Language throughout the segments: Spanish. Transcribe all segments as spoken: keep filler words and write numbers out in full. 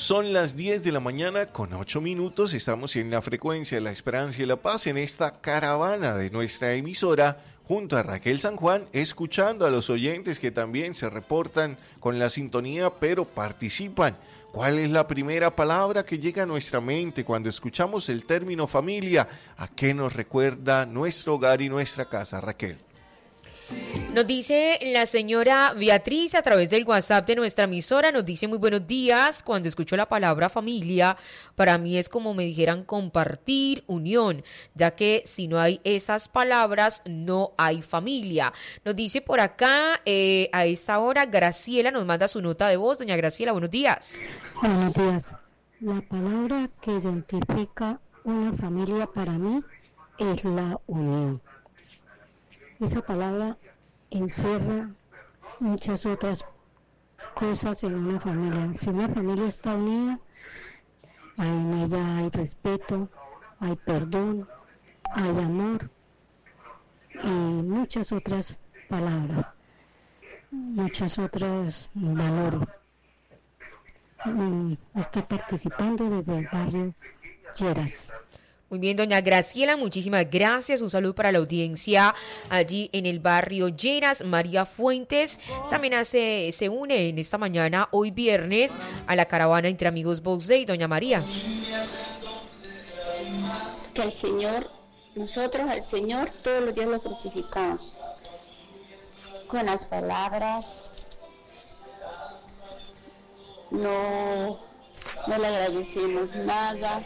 Son las diez de la mañana con ocho minutos, estamos en la frecuencia de la esperanza y la paz en esta caravana de nuestra emisora junto a Raquel San Juan, escuchando a los oyentes que también se reportan con la sintonía pero participan. ¿Cuál es la primera palabra que llega a nuestra mente cuando escuchamos el término familia? ¿A qué nos recuerda nuestro hogar y nuestra casa, Raquel? Nos dice la señora Beatriz a través del WhatsApp de nuestra emisora, nos dice muy buenos días, cuando escucho la palabra familia, para mí es como me dijeran compartir, unión, ya que si no hay esas palabras no hay familia. Nos dice por acá, eh, a esta hora, Graciela nos manda su nota de voz. Doña Graciela, buenos días. Buenos días. La palabra que identifica una familia para mí es la unión. Esa palabra encierra muchas otras cosas en una familia. Si una familia está unida, en ella hay respeto, hay perdón, hay amor y muchas otras palabras, muchas otras valores. Estoy participando desde el barrio Lleras. Muy bien, doña Graciela, muchísimas gracias. Un saludo para la audiencia allí en el barrio Lleras. María Fuentes también hace, se une en esta mañana, hoy viernes, a la caravana Entre Amigos Box Day. Doña María. Que el Señor, nosotros al Señor todos los días lo crucificamos. Con las palabras, no, no le agradecemos nada.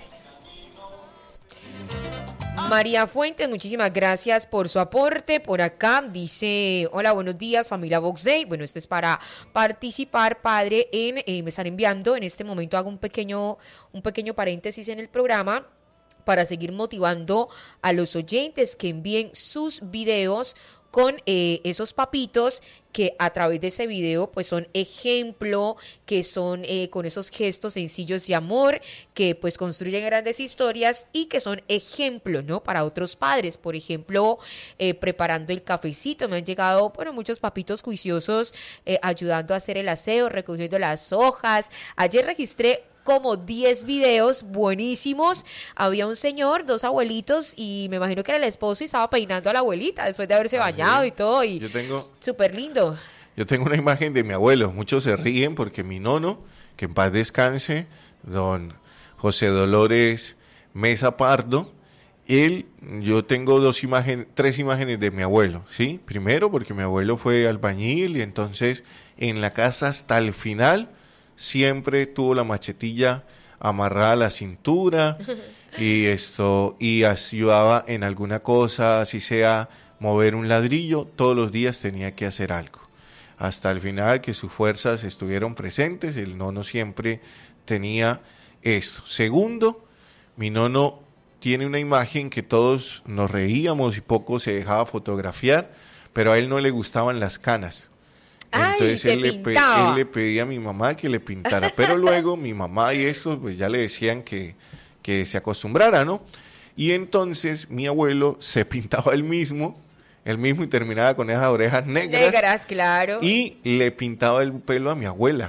María Fuentes, muchísimas gracias por su aporte. Por acá dice, hola, buenos días, familia Box Day. Bueno, esto es para participar, padre, en, eh, me están enviando, en este momento hago un pequeño, un pequeño paréntesis en el programa para seguir motivando a los oyentes que envíen sus videos con eh, esos papitos que a través de ese video pues son ejemplo, que son eh, con esos gestos sencillos de amor, que pues construyen grandes historias y que son ejemplo, ¿no? Para otros padres, por ejemplo, eh, preparando el cafecito, me han llegado, bueno, muchos papitos juiciosos eh, ayudando a hacer el aseo, recogiendo las hojas. Ayer registré como diez videos buenísimos. Había un señor, dos abuelitos, y me imagino que era el esposo y estaba peinando a la abuelita después de haberse ah, bañado sí. y todo, y yo tengo, súper lindo. Yo tengo una imagen de mi abuelo, muchos se ríen porque mi nono, que en paz descanse, don José Dolores Mesa Pardo, él, yo tengo dos imágenes, tres imágenes de mi abuelo, ¿sí? Primero porque mi abuelo fue albañil y entonces en la casa hasta el final siempre tuvo la machetilla amarrada a la cintura y esto y ayudaba en alguna cosa, así sea mover un ladrillo, todos los días tenía que hacer algo. Hasta el final que sus fuerzas estuvieron presentes, el nono siempre tenía esto. Segundo, mi nono tiene una imagen que todos nos reíamos y poco se dejaba fotografiar, pero a él no le gustaban las canas. Entonces Ay, él, le pe- él le pedía a mi mamá que le pintara, pero luego mi mamá y eso pues ya le decían que, que se acostumbrara, ¿no? Y entonces mi abuelo se pintaba él mismo, él mismo y terminaba con esas orejas negras. Negras, claro. Y le pintaba el pelo a mi abuela.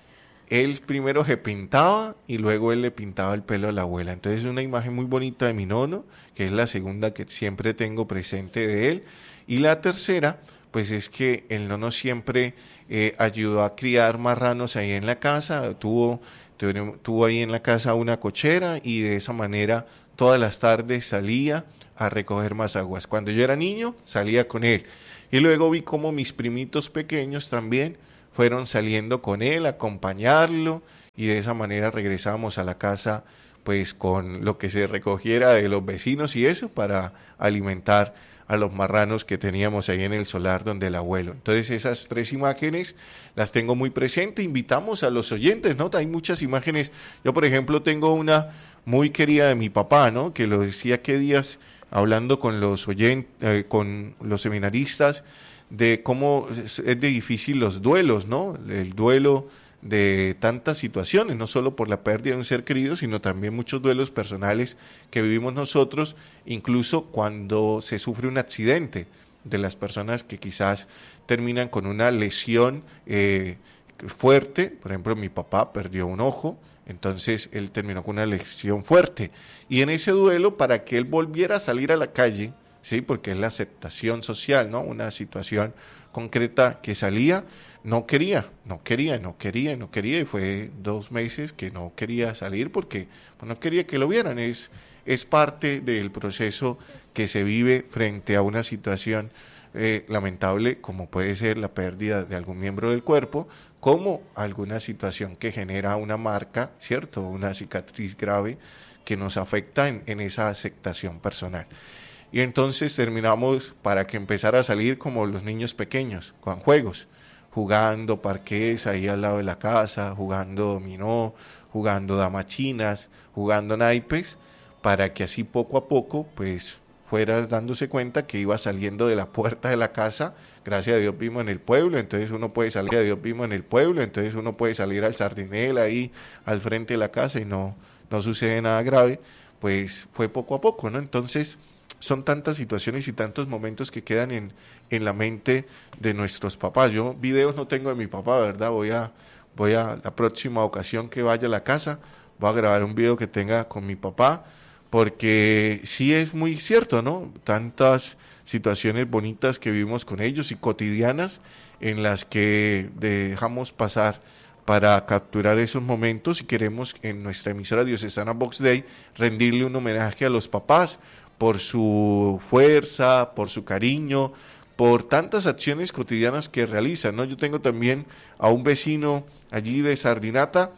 Él primero se pintaba y luego él le pintaba el pelo a la abuela. Entonces es una imagen muy bonita de mi nono, que es la segunda que siempre tengo presente de él. Y la tercera, pues es que el nono siempre eh, ayudó a criar marranos ahí en la casa, tuvo, tuvo, tuvo ahí en la casa una cochera y de esa manera todas las tardes salía a recoger más aguas. Cuando yo era niño salía con él y luego vi cómo mis primitos pequeños también fueron saliendo con él a acompañarlo y de esa manera regresábamos a la casa pues con lo que se recogiera de los vecinos y eso para alimentar a los marranos que teníamos ahí en el solar donde el abuelo. Entonces esas tres imágenes las tengo muy presente. Invitamos a los oyentes, ¿no? Hay muchas imágenes. Yo, por ejemplo, tengo una muy querida de mi papá, ¿no? Que lo decía que días hablando con los oyentes, eh, con los seminaristas, de cómo es de difícil los duelos, ¿no? El duelo de tantas situaciones, no solo por la pérdida de un ser querido, sino también muchos duelos personales que vivimos nosotros, incluso cuando se sufre un accidente, de las personas que quizás terminan con una lesión eh, fuerte. Por ejemplo, mi papá perdió un ojo Entonces él terminó con una lesión fuerte. Y en ese duelo, para que él volviera a salir a la calle, ¿sí? Porque es la aceptación social, ¿no? Una situación concreta que salía, no quería, no quería, no quería, no quería, y fue dos meses que no quería salir porque pues, no quería que lo vieran. Es, es parte del proceso que se vive frente a una situación eh, lamentable, como puede ser la pérdida de algún miembro del cuerpo, como alguna situación que genera una marca, ¿cierto? Una cicatriz grave que nos afecta en, en esa aceptación personal. Y entonces terminamos para que empezara a salir como los niños pequeños, con juegos, jugando parqués ahí al lado de la casa, jugando dominó, jugando damas chinas, jugando naipes, para que así poco a poco pues fuera dándose cuenta que iba saliendo de la puerta de la casa. Gracias a Dios vimos en el pueblo, entonces uno puede salir, a Dios vimos en el pueblo, entonces uno puede salir al Sardinel ahí al frente de la casa y no, no sucede nada grave, pues fue poco a poco, ¿no? Entonces son tantas situaciones y tantos momentos que quedan en, en la mente de nuestros papás. Yo videos no tengo de mi papá, ¿verdad? Voy a, voy a la próxima ocasión que vaya a la casa, voy a grabar un video que tenga con mi papá, porque sí es muy cierto, ¿no? Tantas situaciones bonitas que vivimos con ellos y cotidianas en las que dejamos pasar para capturar esos momentos, y queremos en nuestra emisora diocesana Vox Day rendirle un homenaje a los papás por su fuerza, por su cariño, por tantas acciones cotidianas que realizan, ¿no? Yo tengo también a un vecino allí de Sardinata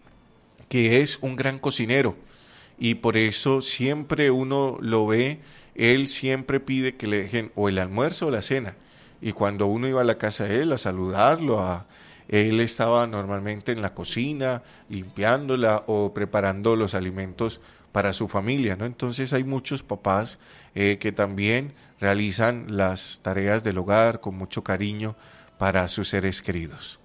que es un gran cocinero, y por eso siempre uno lo ve, él siempre pide que le dejen o el almuerzo o la cena, y cuando uno iba a la casa de él a saludarlo, a, él estaba normalmente en la cocina, limpiándola o preparando los alimentos para su familia, ¿no? Entonces hay muchos papás eh, que también realizan las tareas del hogar con mucho cariño para sus seres queridos.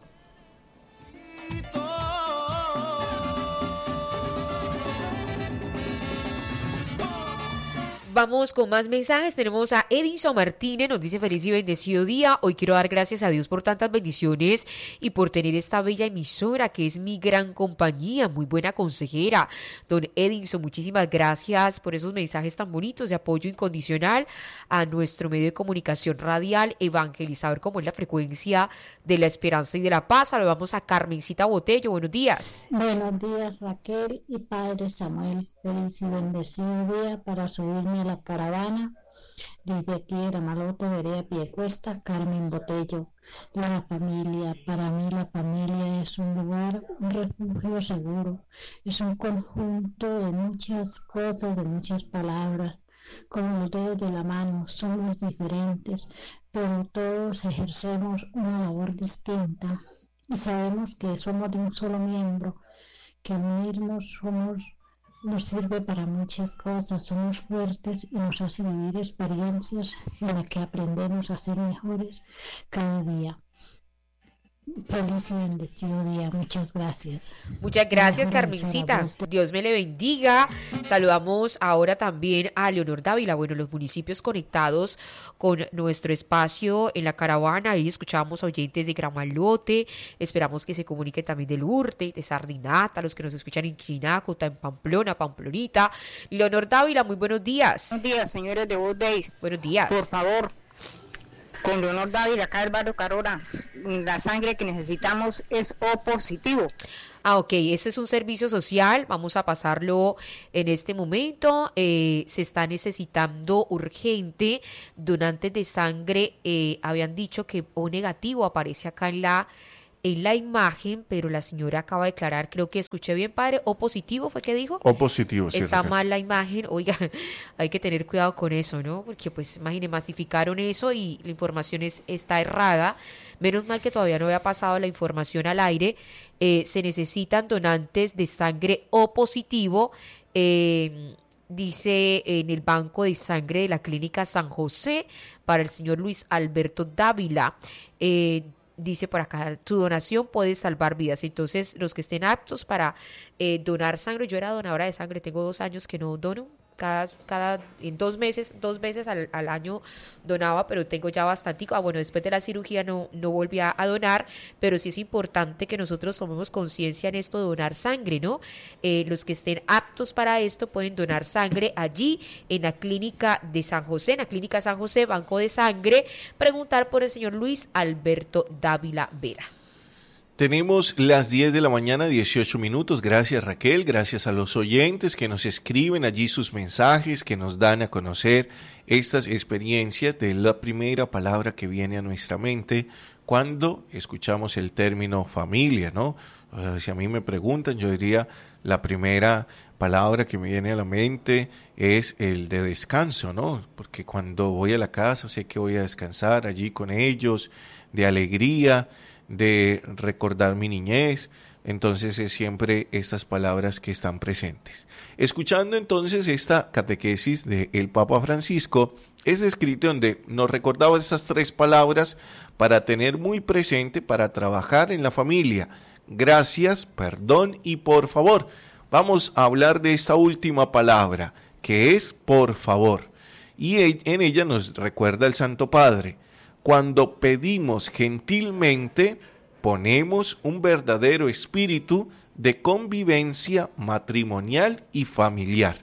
Vamos con más mensajes. Tenemos a Edinson Martínez, nos dice: feliz y bendecido día. Hoy quiero dar gracias a Dios por tantas bendiciones y por tener esta bella emisora que es mi gran compañía, muy buena consejera. Don Edinson, muchísimas gracias por esos mensajes tan bonitos de apoyo incondicional a nuestro medio de comunicación radial evangelizador, como es la Frecuencia de la Esperanza y de la Paz. Saludamos a Carmencita Botello. Buenos días. Buenos días, Raquel y Padre Samuel. Feliz y bendecido día para subirme a la caravana. Desde aquí de Maloto, Vereda Piecuesta, Carmen Botello. La familia, para mí la familia es un lugar, un refugio seguro. Es un conjunto de muchas cosas, de muchas palabras. Como los dedos de la mano, somos diferentes, pero todos ejercemos una labor distinta. Y sabemos que somos de un solo miembro, que unirnos somos... nos sirve para muchas cosas, somos fuertes y nos hace vivir experiencias en las que aprendemos a ser mejores cada día. Feliz y bendecido día, muchas gracias. Muchas gracias, Carmencita. Dios me le bendiga. Saludamos ahora también a Leonor Dávila. Bueno, los municipios conectados con nuestro espacio en la caravana. Ahí escuchamos a oyentes de Gramalote. Esperamos que se comuniquen también del Urte, de Sardinata, los que nos escuchan en Chinacuta, en Pamplona, Pamplonita. Leonor Dávila, muy buenos días. Buenos días, señores de Voz Day. Buenos días. Por favor, con Leonor Dávila, acá del barrio Carora, la sangre que necesitamos es O positivo. Ah, ok, este es un servicio social, vamos a pasarlo en este momento. Eh, se está necesitando urgente donantes de sangre. Eh, habían dicho que O negativo aparece acá en la en la imagen, pero la señora acaba de declarar, creo que escuché bien, padre, O positivo fue que dijo. O positivo, sí. Está mal la imagen, oiga, hay que tener cuidado con eso, ¿no? Porque pues imagine, masificaron eso y la información es, está errada. Menos mal que todavía no había pasado la información al aire. Eh, se necesitan donantes de sangre O positivo, eh, dice en el banco de sangre de la clínica San José, para el señor Luis Alberto Dávila. Eh, Dice por acá, tu donación puede salvar vidas. Entonces, los que estén aptos para eh, donar sangre, yo era donadora de sangre, tengo dos años que no dono, cada, cada en dos meses, dos veces al, al año donaba, pero tengo ya bastante. Ah, bueno, después de la cirugía no, no volví a, a donar, pero sí es importante que nosotros tomemos conciencia en esto de donar sangre, ¿no? Eh, los que estén aptos para esto pueden donar sangre allí en la clínica de San José, en la clínica San José, Banco de Sangre, preguntar por el señor Luis Alberto Dávila Vera. Tenemos las diez de la mañana, dieciocho minutos. Gracias, Raquel. Gracias a los oyentes que nos escriben allí sus mensajes, que nos dan a conocer estas experiencias de la primera palabra que viene a nuestra mente cuando escuchamos el término familia, ¿no? Uh, si a mí me preguntan, yo diría la primera palabra que me viene a la mente es el de descanso, ¿no? Porque cuando voy a la casa sé que voy a descansar allí con ellos, de alegría, de recordar mi niñez. Entonces es siempre estas palabras que están presentes. Escuchando entonces esta catequesis del Papa Francisco, es escrito donde nos recordaba estas tres palabras para tener muy presente, para trabajar en la familia: gracias, perdón y por favor. Vamos a hablar de esta última palabra, que es por favor. Y en ella nos recuerda el Santo Padre: cuando pedimos gentilmente, ponemos un verdadero espíritu de convivencia matrimonial y familiar.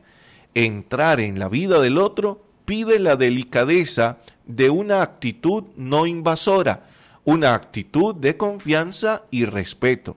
Entrar en la vida del otro pide la delicadeza de una actitud no invasora, una actitud de confianza y respeto.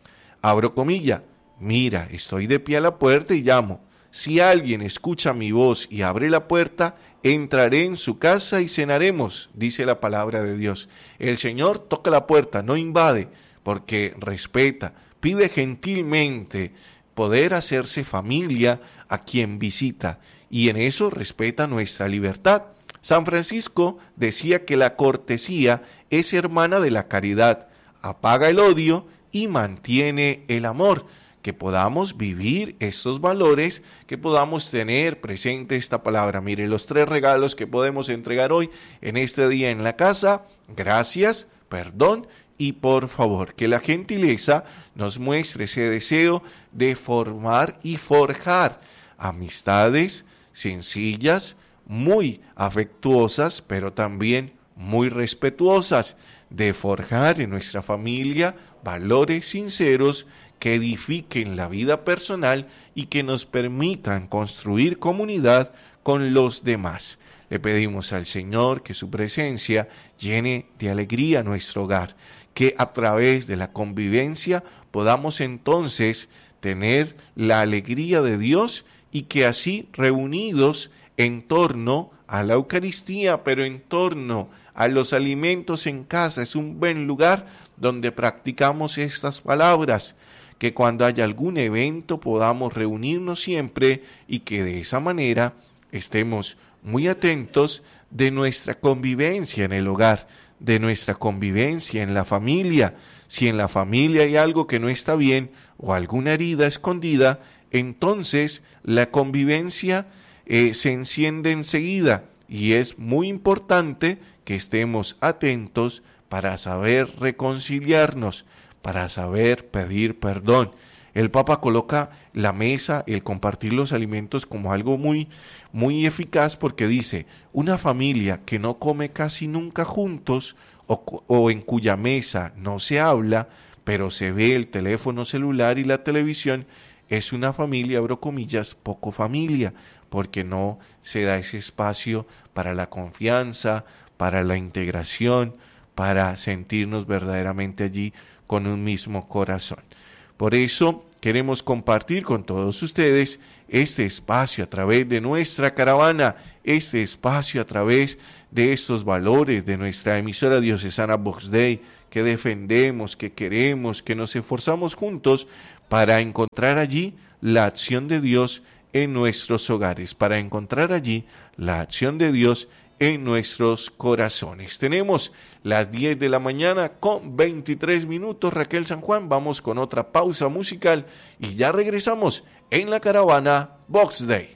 Abro comilla: mira, estoy de pie a la puerta y llamo. Si alguien escucha mi voz y abre la puerta, entraré en su casa y cenaremos, dice la palabra de Dios. El Señor toca la puerta, no invade, porque respeta, pide gentilmente poder hacerse familia a quien visita, y en eso respeta nuestra libertad. San Francisco decía que la cortesía es hermana de la caridad, apaga el odio y mantiene el amor. Que podamos vivir estos valores, que podamos tener presente esta palabra. Mire, los tres regalos que podemos entregar hoy en este día en la casa: gracias, perdón y por favor. Que la gentileza nos muestre ese deseo de formar y forjar amistades sencillas, muy afectuosas, pero también muy respetuosas, de forjar en nuestra familia valores sinceros que edifiquen la vida personal y que nos permitan construir comunidad con los demás. Le pedimos al Señor que su presencia llene de alegría nuestro hogar, que a través de la convivencia podamos entonces tener la alegría de Dios y que así, reunidos en torno a la Eucaristía, pero en torno a los alimentos en casa, es un buen lugar donde practicamos estas palabras. Que cuando haya algún evento podamos reunirnos siempre y que de esa manera estemos muy atentos de nuestra convivencia en el hogar, de nuestra convivencia en la familia. Si en la familia hay algo que no está bien o alguna herida escondida, entonces la convivencia eh, se enciende enseguida, y es muy importante que estemos atentos para saber reconciliarnos, para saber pedir perdón. El Papa coloca la mesa, el compartir los alimentos como algo muy, muy eficaz, porque dice: una familia que no come casi nunca juntos o, o en cuya mesa no se habla, pero se ve el teléfono celular y la televisión, es una familia, abro comillas, poco familia, porque no se da ese espacio para la confianza, para la integración, para sentirnos verdaderamente allí con un mismo corazón. Por eso queremos compartir con todos ustedes este espacio a través de nuestra caravana, este espacio a través de estos valores de nuestra emisora diocesana Vox Dei, que defendemos, que queremos, que nos esforzamos juntos para encontrar allí la acción de Dios en nuestros hogares, para encontrar allí la acción de Dios en nuestros corazones. Tenemos las diez de la mañana con veintitrés minutos, Raquel San Juan. Vamos con otra pausa musical y ya regresamos en la caravana Vox Dei.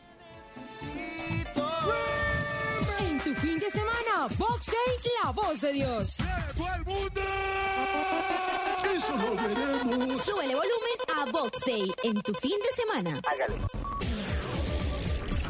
En tu fin de semana, Vox Dei, la voz de Dios. ¡Todo el mundo! ¡Eso lo veremos! Súbele volumen a Vox Dei en tu fin de semana. Hágale.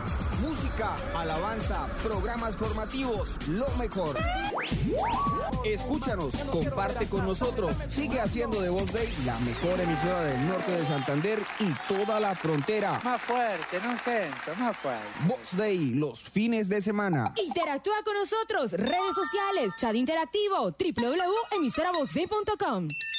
Música, alabanza, programas formativos, lo mejor. Escúchanos, comparte con nosotros. Sigue haciendo de Voz Day la mejor emisora del norte de Santander y toda la frontera. Más fuerte, no siento, más fuerte. Voz Day, los fines de semana. Interactúa con nosotros, redes sociales, chat interactivo, doble u doble u doble u punto emisora vox day punto com.